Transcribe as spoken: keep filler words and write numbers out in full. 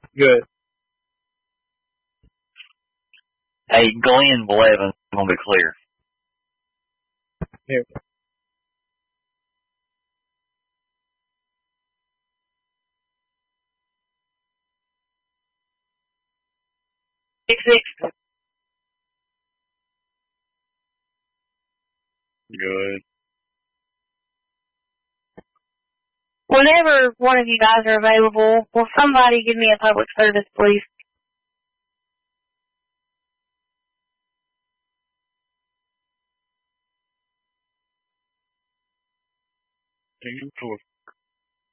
Good. Hey, Glenn Blevins gonna be clear. Here. Six six. Good. Whenever one of you guys are available, will somebody give me a public service, please? Ten, four.